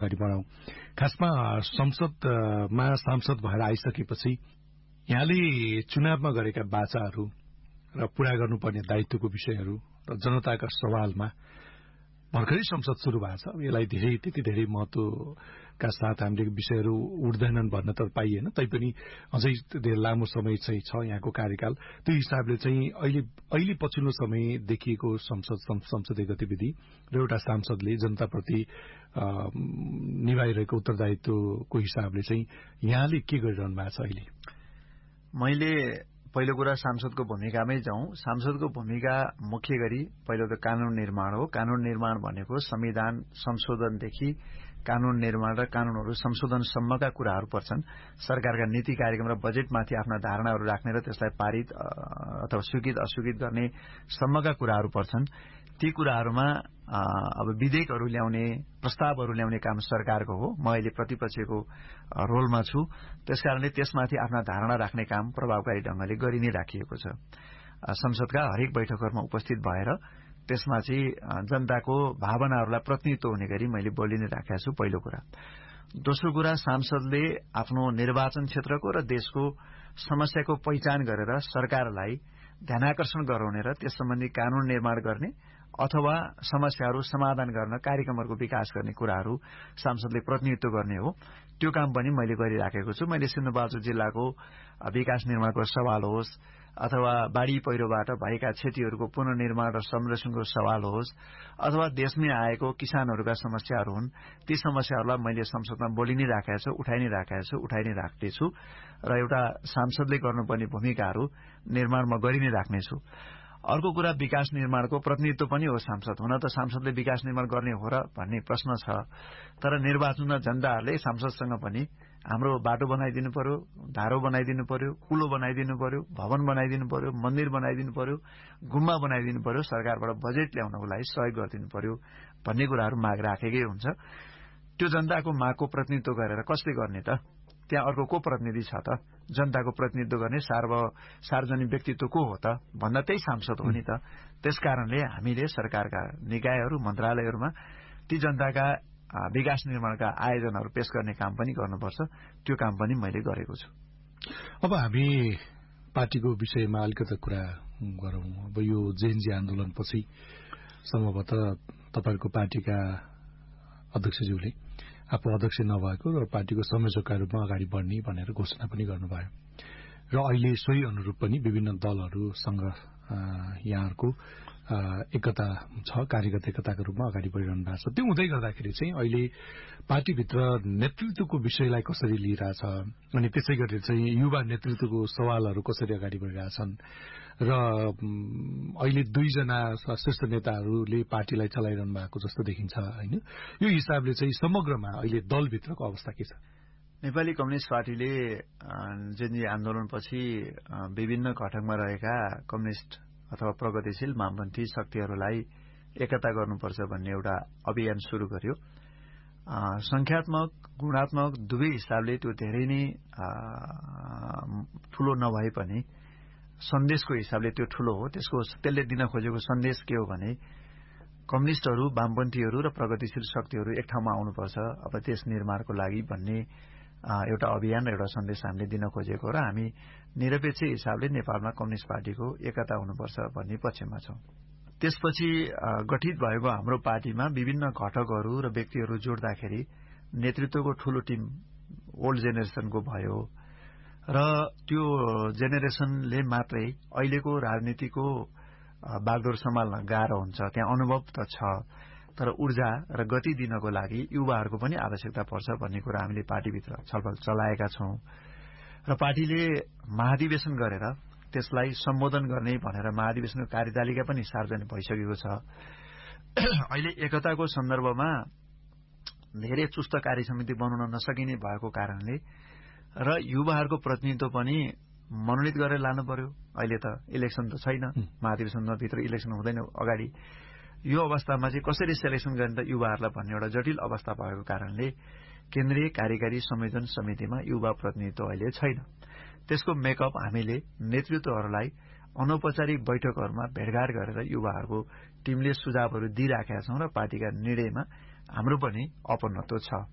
अगाडि बढाउँ। खासमा संसदमा सांसद भएर आइसकेपछि यहाँले चुनावमा गरेका बाचाहरू र पूरा गर्नुपर्ने दायित्वको विषयहरू र जनताका सवालमा भर्खरै संसद शुरू भएको छ। यसलाई त्यति धेरै महत्वका साथ हामीले विषयहरू उठ्दैनन् भन्न त पाइएन, तैपनि अझै धेरै लामो समय चाहिँ छ यहाँको कार्यकाल। त्यो हिसाबले चाहिँ अहिले पछिल्लो समय देखिएको संसदीय गतिविधि र एउटा सांसदले जनताप्रति निभाइरहेको उत्तरदायित्वको हिसाबले चाहिँ यहाँले के गरिरहनु भएको छ अहिले? मैले पहिलो कुरा सांसदको भूमिकामै जाउँ। सांसदको भूमिका मुख्य गरी पहिलो त कानून निर्माण हो। कानून निर्माण भनेको संविधान संशोधनदेखि कानून निर्माण र कानूनहरू संशोधनसम्मका कुराहरू पर्छन्। सरकारका नीति कार्यक्रम र बजेटमाथि आफ्ना धारणाहरू राख्ने र त्यसलाई पारित अथवा स्वीकृत अस्वीकृत गर्ने सम्मका कुराहरू पर्छन्। ती कुराहरूमा अब विधेयकहरू ल्याउने, प्रस्तावहरू ल्याउने काम सरकारको हो। म अहिले प्रतिपक्षको रोलमा छु। त्यसकारणले त्यसमाथि आफ्ना धारणा राख्ने काम प्रभावकारी ढंगले गरि नै राखिएको छ। संसदका हरेक बैठकहरूमा उपस्थित भएर त्यसमा चाहिँ जनताको भावनाहरूलाई प्रतिनिधित्व हुने गरी मैले बोलि नै राखेको छु, पहिलो कुरा। दोस्रो कुरा, सांसदले आफ्नो निर्वाचन क्षेत्रको र देशको समस्याको पहिचान गरेर सरकारलाई ध्यानाकर्षण गराउने र त्यस सम्बन्धी कानून निर्माण गर्ने अथवा समस्याहरू समाधान गर्न कार्यक्रमहरूको विकास गर्ने कुराहरू सांसदले प्रतिनिधित्व गर्ने हो। त्यो काम पनि मैले गरिराखेको छु। मैले सिन्धुपाल्चोक जिल्लाको विकास निर्माणको सवाल होस् अथवा बाढ़ी पहिरोबाट भएका क्षतिहरूको पुनर्निर्माण र संरक्षणको सवाल होस् अथवा देशमै आएको किसानहरूका समस्याहरू हुन्, ती समस्याहरूलाई मैले संसदमा बोलि नै राखेको छु, उठाइ नै राखेको छु, उठाइ नै राख्नेछु र एउटा सांसदले गर्नुपर्ने भूमिकाहरू निर्माण म गरि नै राख्नेछु। अर्को कुरा, विकास निर्माणको प्रतिनिधित्व पनि हो सांसद। हुन त सांसदले विकास निर्माण गर्ने हो र भन्ने प्रश्न छ, तर निर्वाचनमा जनताहरूले सांसदसँग पनि हाम्रो बाटो बनाइदिनु पर्यो, धारो बनाइदिनु पर्यो, कुलो बनाइदिनु पर्यो, भवन बनाइदिनु पर्यो, मन्दिर बनाइदिनु पर्यो, गुम्बा बनाइदिनु पर्यो, सरकारबाट बजेट ल्याउनको लागि सहयोग गरिदिनु पर्यो भन्ने कुराहरू माग राखेकै हुन्छ। त्यो जनताको मागको प्रतिनिधित्व गरेर कसले गर्ने त? त्यहाँ अर्को को प्रतिनिधि छ त? जनताको प्रतिनिधित्व गर्ने सार्वजनिक व्यक्तित्व को हो त भन्दा त्यही सांसद हो नि त। त्यसकारणले हामीले सरकारका निकायहरू, मन्त्रालयहरूमा ती जनताका विकास निर्माणका आयोजनाहरू पेश गर्ने काम पनि गर्नुपर्छ। त्यो काम पनि मैले गरेको छु। अब हामी पार्टीको विषयमा अलिकति कुरा गरौँ। अब यो जेएनजी आन्दोलनपछि सम्भवतः तपाईको पार्टीका अध्यक्षज्यूले आफू अध्यक्ष नभएको र पार्टीको संयोजकका रूपमा अगाडि बढ्ने भनेर घोषणा पनि गर्नुभयो र अहिले सोही अनुरूप पनि विभिन्न दलहरूसँग यहाँहरूको एकता छ, कार्यगत एकताको रूपमा अगाडि बढिरहनु भएको छ। त्यो हुँदै गर्दाखेरि चाहिँ अहिले पार्टीभित्र नेतृत्वको विषयलाई कसरी लिइरहेछ अनि त्यसै गरी चाहिँ युवा नेतृत्वको सवालहरू कसरी अगाडि बढिरहेछन् र अहिले दुईजना शीर्ष नेताहरूले पार्टीलाई चलाइरहनु भएको जस्तो देखिन्छ हैन? यो हिसाबले चाहिँ समग्रमा अहिले दलभित्रको अवस्था के छ? नेपाली कम्युनिस्ट पार्टीले जेएनजी आन्दोलनपछि विभिन्न घटकमा रहेका कम्युनिस्ट अथवा प्रगतिशील वामपन्थी शक्तिहरूलाई एकता गर्नुपर्छ भन्ने एउटा अभियान शुरू गर्यो। संख्यात्मक, गुणात्मक दुवै हिसाबले त्यो धेरै नै ठूलो नभए पनि सन्देशको हिसाबले त्यो ठूलो हो। त्यसले दिन खोजेको सन्देश के हो भने कम्युनिस्टहरू, वामपन्थीहरू र प्रगतिशील शक्तिहरू एक ठाउँमा आउनुपर्छ अब देश निर्माणको लागि भन्ने एउटा अभियान र एउटा सन्देश हामीले दिन खोजेको र हामी निरपेक्ष हिसाबले नेपालमा कम्युनिस्ट पार्टीको एकता हुनुपर्छ भन्ने पक्षमा छौं। त्यसपछि गठित भएको हाम्रो पार्टीमा विभिन्न घटकहरू र व्यक्तिहरू जोड्दाखेरि नेतृत्वको ठूलो टिम ओल्ड जेनेरेसनको भयो र त्यो जेनेरेसनले मात्रै अहिलेको राजनीतिको बागडोर सम्हाल्न गाह्रो हुन्छ। त्यहाँ अनुभव त छ, तर ऊर्जा र गति दिनको लागि युवाहरूको पनि आवश्यकता पर्छ भन्ने कुरा हामीले पार्टीभित्र छलफल चलाएका छौं र पार्टीले महाधिवेशन गरेर त्यसलाई सम्बोधन गर्ने भनेर महाधिवेशनको कार्यतालिका पनि सार्वजनिक भइसकेको छ। अहिले एकताको सन्दर्भमा धेरै चुस्त कार्यसमिति बनाउन नसकिने भएको कारणले र युवाहरूको प्रतिनिधित्व पनि मनोनित गरेर लानु पर्यो। अहिले त इलेक्सन त छैन, महाधिवेशनमा भित्र इलेक्सन हुँदैन अगाडि। यो अवस्थामा चाहिँ कसरी सेलेक्सन गर्ने त युवाहरूलाई भन्ने एउटा जटिल अवस्था भएको कारणले केन्द्रीय कार्यकारी संयोजन समितिमा युवा प्रतिनिधित्व अहिले छैन। त्यसको मेकअप हामीले नेतृत्वहरूलाई अनौपचारिक बैठकहरूमा भेटघाट गरेर युवाहरूको टिमले सुझावहरू दिइराखेका छौं र पार्टीका निर्णयमा हाम्रो पनि अपनत्व छ।